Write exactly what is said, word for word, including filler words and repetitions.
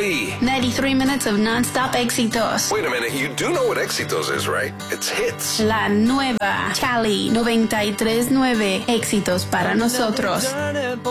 Z. ninety-three minutes of non-stop éxitos. Wait a minute, you do know what éxitos is, right? It's hits. La nueva Cali noventa y tres nueve éxitos para nosotros.